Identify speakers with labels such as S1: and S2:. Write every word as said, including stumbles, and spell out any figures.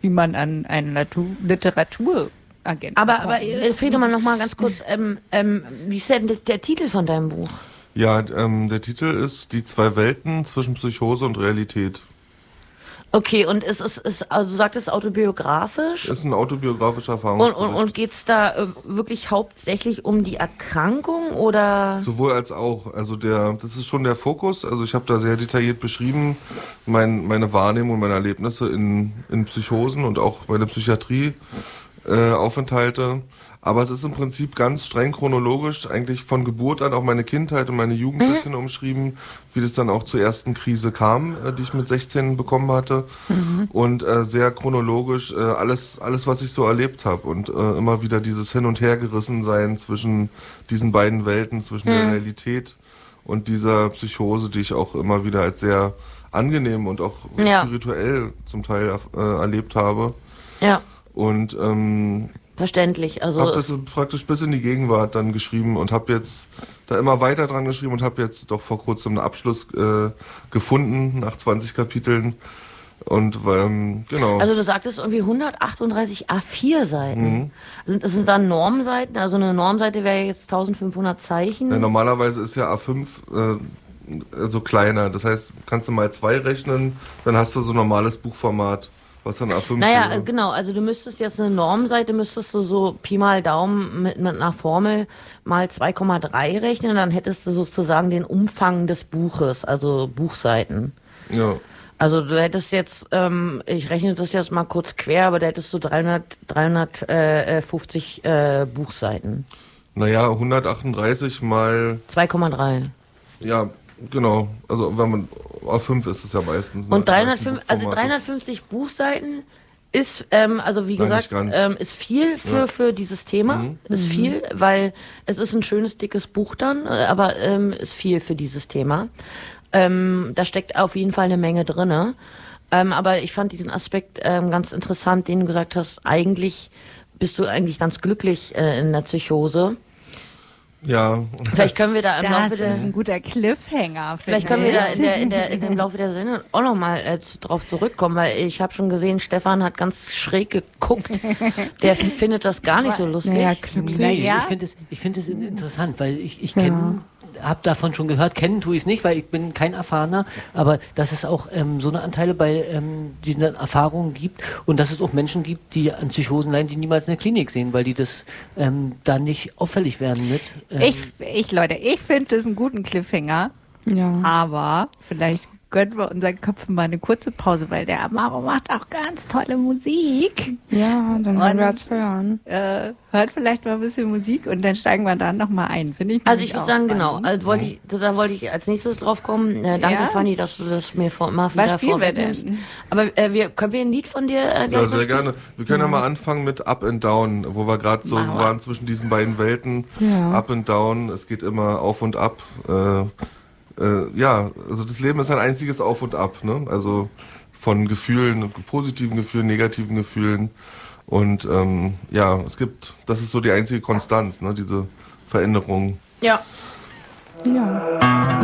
S1: wie man an einen Latu- Literaturagenten
S2: Aber,
S1: kommt.
S2: aber äh, Friedemann, noch mal ganz kurz, ähm, ähm, wie ist denn der, der Titel von deinem Buch?
S3: Ja, ähm, der Titel ist Die zwei Welten zwischen Psychose und Realität.
S2: Okay, und ist es ist, also du sagtest autobiografisch?
S3: Ist ein autobiografischer
S2: Und,
S3: Erfahrungsbericht.
S2: und, und geht es da äh, wirklich hauptsächlich um die Erkrankung oder?
S3: Sowohl als auch. Also der, das ist schon der Fokus. Also ich habe da sehr detailliert beschrieben, mein, meine Wahrnehmung und meine Erlebnisse in, in Psychosen und auch meine Psychiatrie-Aufenthalte. Äh, Aber es ist im Prinzip ganz streng chronologisch, eigentlich von Geburt an auch meine Kindheit und meine Jugend ein
S2: Mhm.
S3: bisschen umschrieben, wie das dann auch zur ersten Krise kam, äh, die ich mit sechzehn bekommen hatte.
S2: Mhm.
S3: Und äh, sehr chronologisch äh, alles, alles, was ich so erlebt habe. Und äh, immer wieder dieses Hin- und Hergerissensein zwischen diesen beiden Welten, zwischen der
S2: Mhm.
S3: Realität und dieser Psychose, die ich auch immer wieder als sehr angenehm und auch
S2: Ja.
S3: spirituell zum Teil äh, erlebt habe.
S2: Ja,
S3: Und ähm,
S2: verständlich. Also
S3: habe das so praktisch bis in die Gegenwart dann geschrieben und habe jetzt da immer weiter dran geschrieben und habe jetzt doch vor kurzem einen Abschluss äh, gefunden nach zwanzig Kapiteln. Und ähm, genau.
S2: Also du sagtest irgendwie hundertachtunddreißig A vier Seiten.
S3: Mhm.
S2: Sind das sind dann Normseiten? Also eine Normseite wäre jetzt eintausendfünfhundert Zeichen.
S3: Ja, normalerweise ist ja A fünf äh, so kleiner. Das heißt, kannst du mal zwei rechnen, dann hast du so ein normales Buchformat, was dann A fünf
S2: Naja,
S3: wäre.
S2: äh, genau, also du müsstest jetzt eine Normseite, müsstest du so Pi mal Daumen mit, mit einer Formel mal zwei Komma drei rechnen und dann hättest du sozusagen den Umfang des Buches, also Buchseiten.
S3: Ja.
S2: Also du hättest jetzt, ähm, ich rechne das jetzt mal kurz quer, aber da hättest du dreihundert, dreihundertfünfzig äh, Buchseiten.
S3: Naja, hundertachtunddreißig mal,
S2: zwei Komma drei.
S3: ja, genau. Also wenn man A fünf ist es ja meistens. ne?
S2: Und
S3: Die meisten
S2: dreihundertfünf, also
S3: Buchformate.
S2: dreihundertfünfzig Buchseiten ist, ähm, also wie
S3: Nein,
S2: gesagt,
S3: nicht ganz.
S2: ähm, ist viel für,
S3: Ja.
S2: für dieses Thema.
S3: Mhm.
S2: Ist viel, weil es ist ein schönes, dickes Buch dann, äh, aber ähm, ist viel für dieses Thema. Ähm, da steckt auf jeden Fall eine Menge drinne. Ähm, aber ich fand diesen Aspekt ähm, ganz interessant, den du gesagt hast, eigentlich bist du eigentlich ganz glücklich äh, in der Psychose.
S3: Ja.
S2: Vielleicht können wir da im Laufe
S1: Das
S2: der...
S1: ist ein guter Cliffhanger.
S2: Vielleicht
S1: finde
S2: können wir da
S1: ich.
S2: in der, in der, in dem Laufe der Sendung auch nochmal äh, zu- drauf zurückkommen, weil ich habe schon gesehen, Stefan hat ganz schräg geguckt. Der findet das gar nicht so lustig.
S4: Naja, glücklich.
S5: Nein,
S1: Ja.
S5: ich finde es ich find es interessant, weil ich, ich kenne, habe davon schon gehört, kennen tue ich es nicht, weil ich bin kein Erfahrener, aber dass es auch ähm, so eine Anteile bei ähm, diesen Erfahrungen gibt und dass es auch Menschen gibt, die an Psychosen leiden, die niemals eine Klinik sehen, weil die das ähm, da nicht auffällig werden mit. Ähm,
S1: Ich, ich, Leute, ich finde das einen guten Cliffhanger,
S4: Ja.
S1: aber vielleicht gönnen wir unseren Köpfen mal eine kurze Pause, weil der Amaro macht auch ganz tolle Musik.
S4: Ja, dann
S1: Und-
S4: wollen wir es hören.
S1: Äh, hört vielleicht mal ein bisschen Musik und dann steigen wir dann nochmal ein, finde ich.
S2: Also
S1: nämlich
S2: ich würde
S1: auch
S2: sagen, genau,
S1: spannend.
S2: also wollte ich, da wollte ich als nächstes drauf kommen. Äh, danke,
S1: Ja.
S2: Fanny, dass du das mir vor, mal
S1: Was
S2: wieder
S1: spielen wir
S2: vorwegnimmst.
S1: denn?
S2: Aber äh, wir, können wir ein Lied von dir äh, gleich
S3: Ja,
S2: mal
S3: sehr
S2: spielen?
S3: gerne. Wir können ja mal anfangen mit Up and Down, wo wir gerade so
S1: Machen wir.
S3: waren zwischen diesen beiden Welten.
S4: Ja.
S3: Up and Down, es geht immer auf und ab. Äh, äh, ja, also das Leben ist ein einziges Auf und Ab, ne? Also von Gefühlen, positiven Gefühlen, negativen Gefühlen. Und ähm, ja, es gibt, das ist so die einzige Konstanz, ne? Diese Veränderung.
S2: Ja.
S4: Ja.